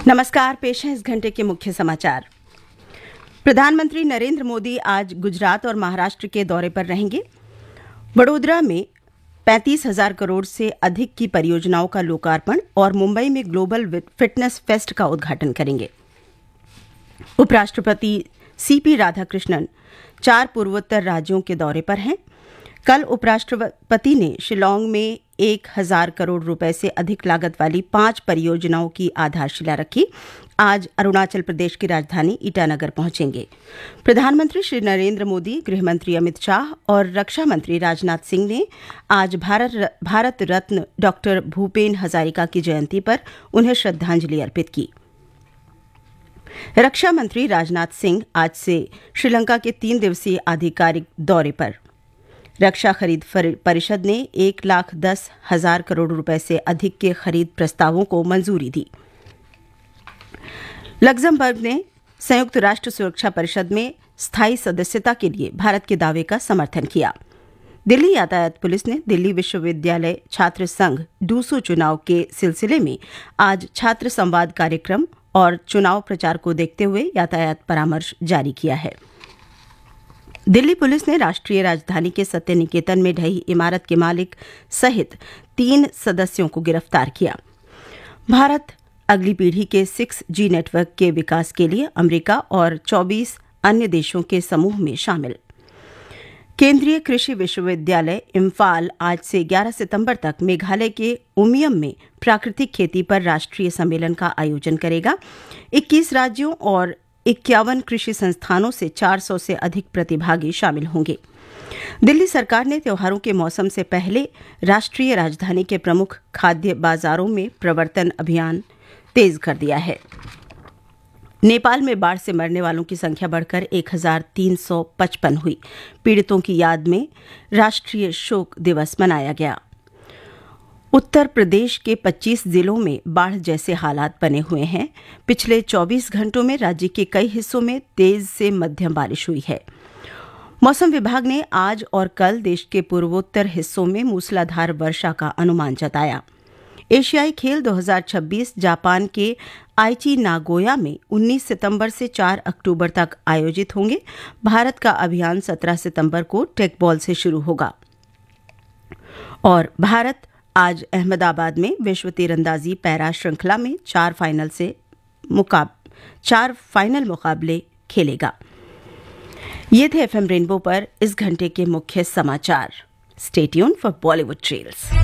नमस्कार, पेश है इस घंटे के मुख्य समाचार। प्रधानमंत्री नरेंद्र मोदी आज गुजरात और महाराष्ट्र के दौरे पर रहेंगे। वडोदरा में 35,000 करोड़ से अधिक की परियोजनाओं का लोकार्पण और मुंबई में ग्लोबल फिटनेस फेस्ट का उद्घाटन करेंगे। उपराष्ट्रपति सीपी राधाकृष्णन 4 पूर्वोत्तर राज्यों के दौरे पर हैं। कल उपराष्ट्रपति ने शिलांग में 1,000 करोड़ रुपए से अधिक लागत वाली 5 परियोजनाओं की आधारशिला रखी। आज अरुणाचल प्रदेश की राजधानी ईटानगर पहुंचेंगे। प्रधानमंत्री श्री नरेंद्र मोदी, गृहमंत्री अमित शाह और रक्षा मंत्री राजनाथ सिंह ने आज भारत रत्न डॉक्टर भूपेन हजारिका की जयंती पर उन्हें श्रद्धांजलि अर्पित की। रक्षा मंत्री राजनाथ सिंह आज से श्रीलंका के 3 दिवसीय आधिकारिक दौरे पर। रक्षा खरीद परिषद ने 1,10,000 करोड़ रुपए से अधिक के खरीद प्रस्तावों को मंजूरी दी। लग्जमबर्ग ने संयुक्त राष्ट्र सुरक्षा परिषद में स्थायी सदस्यता के लिए भारत के दावे का समर्थन किया। दिल्ली यातायात पुलिस ने दिल्ली विश्वविद्यालय छात्र संघ डूसू चुनाव के सिलसिले में आज छात्र संवाद कार्यक्रम और चुनाव प्रचार को देखते हुए यातायात परामर्श जारी किया है। दिल्ली पुलिस ने राष्ट्रीय राजधानी के सत्य निकेतन में ढही इमारत के मालिक सहित 3 सदस्यों को गिरफ्तार किया। भारत अगली पीढ़ी के 6G नेटवर्क के विकास के लिए अमेरिका और 24 अन्य देशों के समूह में शामिल। केंद्रीय कृषि विश्वविद्यालय इम्फाल आज से 11 सितंबर तक मेघालय के उमियम में प्राकृतिक खेती पर राष्ट्रीय सम्मेलन का आयोजन करेगा। 21 राज्यों और 51 कृषि संस्थानों से 400 से अधिक प्रतिभागी शामिल होंगे। दिल्ली सरकार ने त्योहारों के मौसम से पहले राष्ट्रीय राजधानी के प्रमुख खाद्य बाजारों में प्रवर्तन अभियान तेज कर दिया है। नेपाल में बाढ़ से मरने वालों की संख्या बढ़कर 1,355 हुई। पीड़ितों की याद में राष्ट्रीय शोक दिवस मनाया गया। उत्तर प्रदेश के 25 जिलों में बाढ़ जैसे हालात बने हुए हैं। पिछले 24 घंटों में राज्य के कई हिस्सों में तेज से मध्यम बारिश हुई है। मौसम विभाग ने आज और कल देश के पूर्वोत्तर हिस्सों में मूसलाधार वर्षा का अनुमान जताया। एशियाई खेल 2026 जापान के आइची नागोया में 19 सितंबर से 4 अक्टूबर तक आयोजित होंगे। भारत का अभियान 17 सितंबर को टेकबॉल से शुरू होगा। और भारत आज अहमदाबाद में विश्व तीरंदाजी पैरा श्रृंखला में 4 फाइनल मुकाबले खेलेगा। ये थे FM रेनबो पर इस घंटे के मुख्य समाचार। Stay tuned for Bollywood trails.